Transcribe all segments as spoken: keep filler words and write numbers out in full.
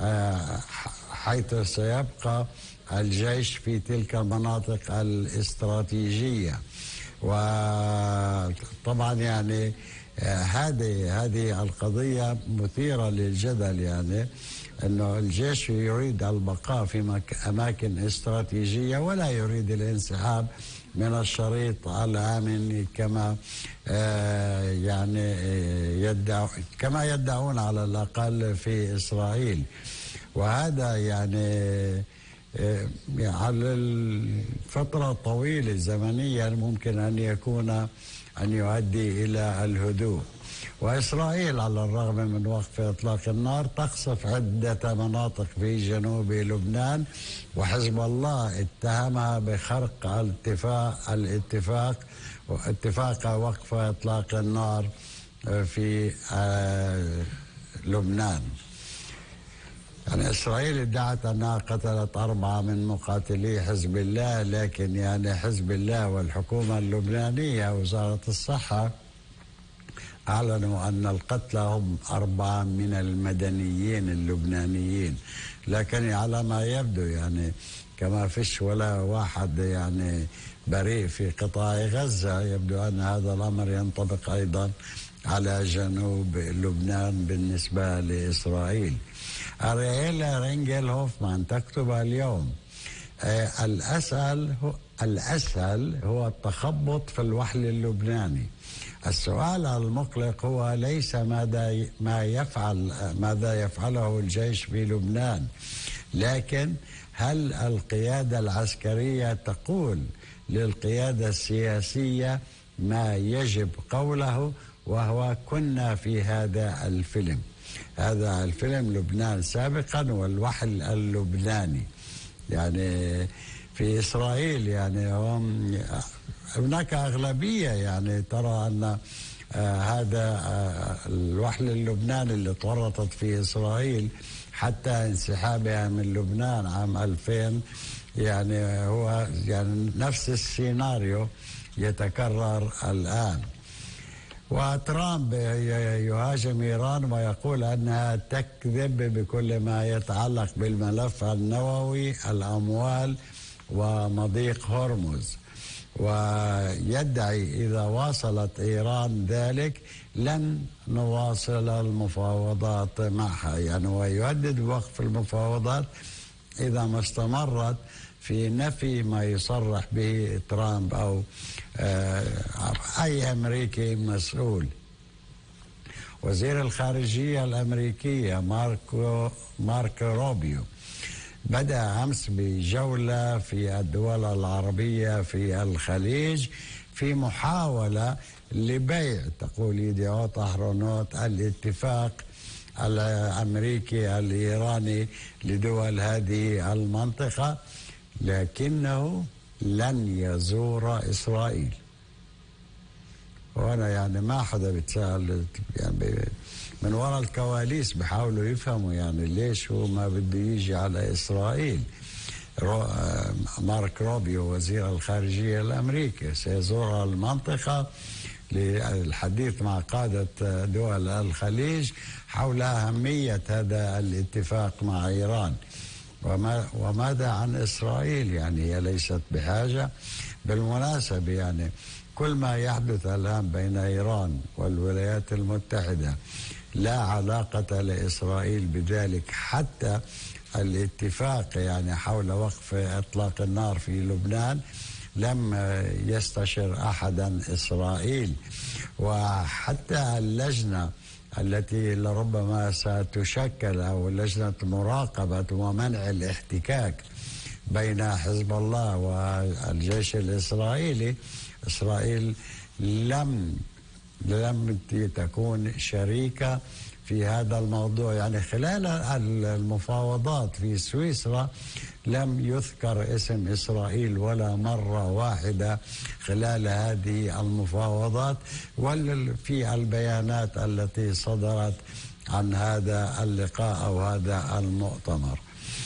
حيث سيبقى الجيش في تلك المناطق الاستراتيجية. وطبعا يعني هذه هذه القضية مثيرة للجدل، يعني أنه الجيش يريد البقاء في أماكن استراتيجية ولا يريد الانسحاب من الشريط الآمن كما يعني يدعو كما يدعون على الأقل في إسرائيل. وهذا يعني على الفترة الطويلة زمنيا ممكن أن يكون أن يؤدي إلى الهدوء. وإسرائيل على الرغم من وقف إطلاق النار تقصف عدة مناطق في جنوب لبنان، وحزب الله اتهمها بخرق الاتفاق الاتفاق اتفاق وقف إطلاق النار في لبنان. يعني إسرائيل ادعت أنها قتلت أربعة من مقاتلي حزب الله، لكن يعني حزب الله والحكومة اللبنانية وزارة الصحة أعلنوا أن القتلى هم أربعة من المدنيين اللبنانيين. لكن على ما يبدو يعني كما فيش ولا واحد يعني بريء في قطاع غزة، يبدو أن هذا الأمر ينطبق أيضا على جنوب لبنان بالنسبة لإسرائيل. أرييلا رينجل هوفمان تكتب اليوم آه الأسهل هو الأسهل هو التخبط في الوحل اللبناني. السؤال المقلق هو ليس ماذا ما يفعل ماذا يفعله الجيش في لبنان، لكن هل القيادة العسكرية تقول للقيادة السياسية ما يجب قوله، وهو كنا في هذا الفيلم. هذا الفيلم لبنان سابقا والوحل اللبناني. يعني في إسرائيل يعني هم هناك أغلبية يعني ترى أن آه هذا آه الوحل اللبناني اللي تورطت في إسرائيل حتى انسحابها من لبنان عام ألفين، يعني هو يعني نفس السيناريو يتكرر الآن. وترامب يهاجم إيران ويقول أنها تكذب بكل ما يتعلق بالملف النووي، الأموال ومضيق هرمز، ويدعي إذا واصلت إيران ذلك لن نواصل المفاوضات معها، يعني ويهدد بوقف المفاوضات إذا ما استمرت في نفي ما يصرح به ترامب أو أي أمريكي مسؤول. وزير الخارجية الأمريكية ماركو ماركو روبيو بدأ أمس بجولة في الدول العربية في الخليج في محاولة لبيع، تقول يديوت أهرونوت، الاتفاق الأمريكي الإيراني لدول هذه المنطقة، لكنه لن يزور إسرائيل. وأنا يعني ما حدا بتسأل يعني من وراء الكواليس بحاولوا يفهموا يعني ليش هو ما بده يجي على إسرائيل. رو مارك روبيو وزير الخارجية الأمريكي سيزور المنطقة للحديث مع قادة دول الخليج حول أهمية هذا الاتفاق مع إيران. وما وماذا عن إسرائيل؟ يعني هي ليست بحاجة. بالمناسبة يعني كل ما يحدث الآن بين إيران والولايات المتحدة لا علاقة لإسرائيل بذلك. حتى الاتفاق يعني حول وقف إطلاق النار في لبنان لم يستشر أحدا إسرائيل. وحتى اللجنة التي لربما ستشكل أو لجنة مراقبة ومنع الاحتكاك بين حزب الله والجيش الإسرائيلي، إسرائيل لم لم تكون شريكة في هذا الموضوع. يعني خلال المفاوضات في سويسرا لم يذكر اسم إسرائيل ولا مرة واحدة خلال هذه المفاوضات ولا في البيانات التي صدرت عن هذا اللقاء أو هذا المؤتمر.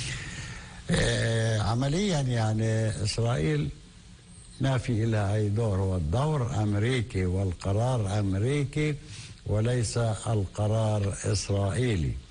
إيه عمليا يعني إسرائيل ما في لها أي دور، هو الدور أمريكي والقرار أمريكي وليس القرار إسرائيلي.